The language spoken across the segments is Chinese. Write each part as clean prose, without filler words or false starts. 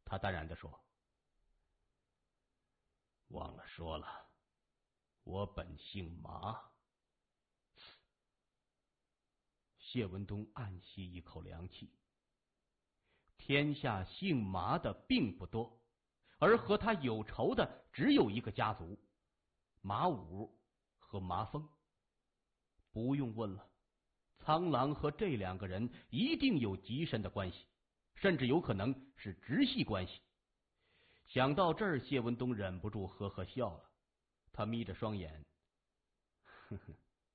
他淡然地说：“忘了说了，我本姓马。”谢文东暗吸一口凉气。天下姓马的并不多，而和他有仇的只有一个家族——马武和马峰。不用问了，苍狼和这两个人一定有极深的关系，甚至有可能是直系关系。想到这儿，谢文东忍不住呵呵笑了。他眯着双眼，呵呵，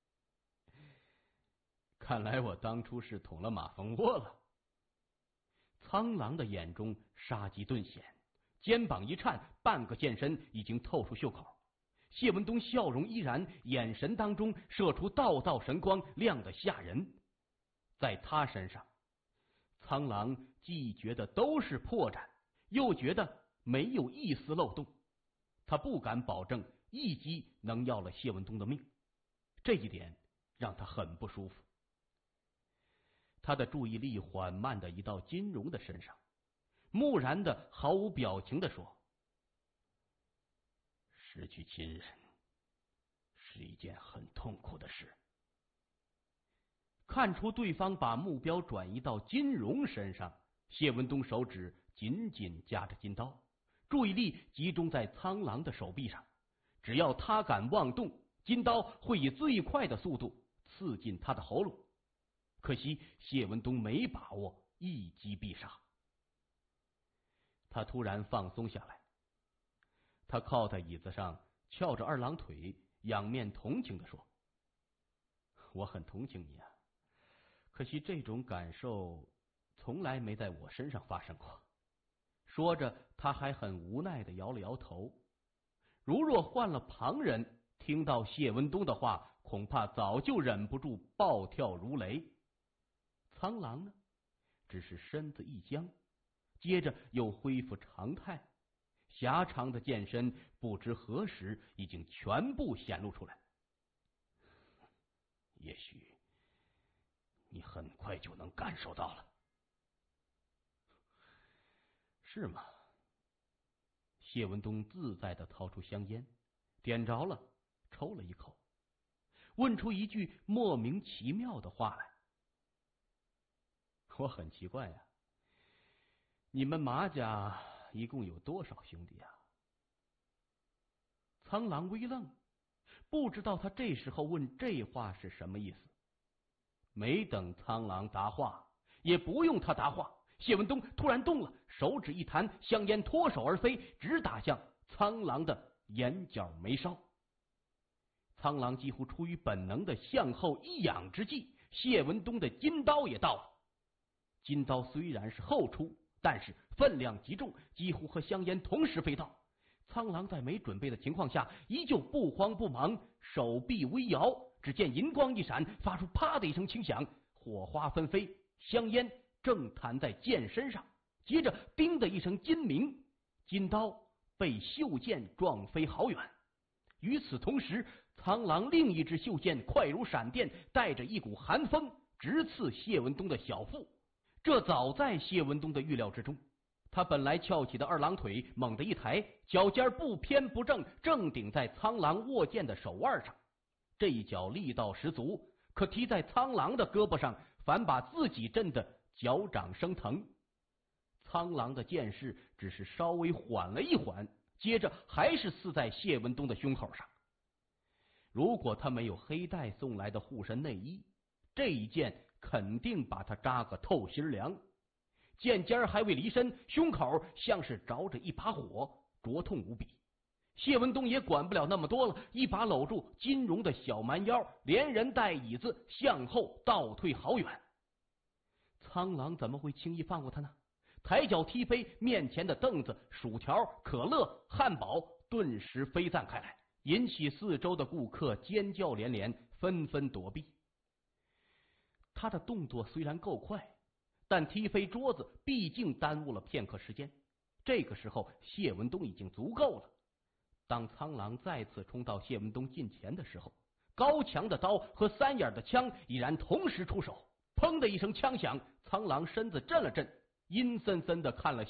看来我当初是捅了马蜂窝了。苍狼的眼中杀机顿显，肩膀一颤，半个剑身已经透出袖口。谢文东笑容依然，眼神当中射出道道神光，亮得吓人。在他身上，苍狼既觉得都是破绽，又觉得没有一丝漏洞。他不敢保证一击能要了谢文东的命，这一点让他很不舒服。他的注意力缓慢地移到金荣的身上，木然的毫无表情地说：“失去亲人是一件很痛苦的事。”看出对方把目标转移到金荣身上，谢文东手指紧紧夹着金刀，注意力集中在苍狼的手臂上。只要他敢妄动，金刀会以最快的速度刺进他的喉咙。可惜谢文东没把握一击必杀。他突然放松下来，他靠在椅子上，翘着二郎腿，仰面同情地说：“我很同情你啊，可惜这种感受从来没在我身上发生过。”说着，他还很无奈地摇了摇头。如若换了旁人，听到谢文东的话，恐怕早就忍不住暴跳如雷。苍狼呢，只是身子一僵，接着又恢复常态，狭长的剑身不知何时已经全部显露出来。也许你很快就能感受到了。是吗？谢文东自在地掏出香烟，点着了，抽了一口，问出一句莫名其妙的话来：“我很奇怪呀，你们马家一共有多少兄弟啊？”苍狼微愣，不知道他这时候问这话是什么意思。没等苍狼答话，也不用他答话，谢文东突然动了，手指一弹，香烟脱手而飞，直打向苍狼的眼角眉梢。苍狼几乎出于本能的向后一仰之际，谢文东的金刀也到了。金刀虽然是后出，但是分量极重，几乎和香烟同时飞到。苍狼在没准备的情况下，依旧不慌不忙，手臂微摇，只见银光一闪，发出啪的一声轻响，火花纷飞，香烟正弹在剑身上，接着叮的一声金鸣，金刀被袖剑撞飞好远。与此同时，苍狼另一支袖剑快如闪电，带着一股寒风直刺谢文东的小腹。这早在谢文东的预料之中。他本来翘起的二郎腿猛地一抬，脚尖不偏不正，正顶在苍狼握剑的手腕上。这一脚力道十足，可踢在苍狼的胳膊上，反把自己震得脚掌生疼。苍狼的剑势只是稍微缓了一缓，接着还是刺在谢文东的胸口上。如果他没有黑带送来的护身内衣，这一剑肯定把他扎个透心凉。剑尖还未离身，胸口像是着着一把火，灼痛无比。谢文东也管不了那么多了，一把搂住金荣的小蛮腰，连人带椅子向后倒退好远。苍狼怎么会轻易放过他呢？抬脚踢飞面前的凳子、薯条、可乐、汉堡，顿时飞散开来，引起四周的顾客尖叫连连，纷纷躲避。他的动作虽然够快，但踢飞桌子毕竟耽误了片刻时间。这个时候谢文东已经足够了。当苍狼再次冲到谢文东近前的时候，高强的刀和三眼的枪已然同时出手。砰的一声枪响，苍狼身子震了震，阴森森的看了